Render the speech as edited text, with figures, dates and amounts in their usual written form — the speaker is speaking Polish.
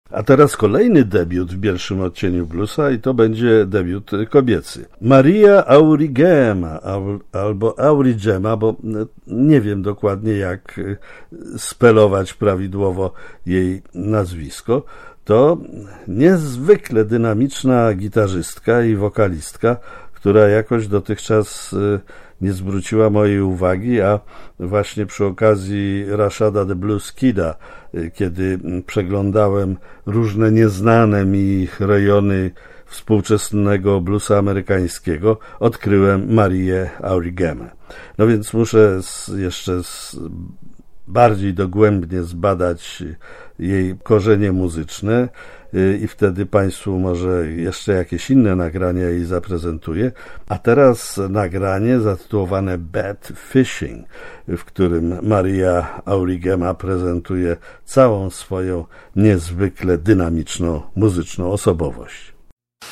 A teraz kolejny debiut w pierwszym odcieniu bluesa i to będzie debiut kobiecy. Maria Aurigema albo Aurigema, bo nie wiem dokładnie jak spelować prawidłowo jej nazwisko. To niezwykle dynamiczna gitarzystka i wokalistka, która jakoś dotychczas nie zwróciła mojej uwagi, a właśnie przy okazji Rashada the Blues Kida, kiedy przeglądałem różne nieznane mi rejony współczesnego bluesa amerykańskiego, odkryłem Marię Aurigemę. No więc muszę jeszcze bardziej dogłębnie zbadać jej korzenie muzyczne i wtedy Państwu może jeszcze jakieś inne nagrania jej zaprezentuję. A teraz nagranie zatytułowane Bad Fishing, w którym Maria Aurigema prezentuje całą swoją niezwykle dynamiczną muzyczną osobowość.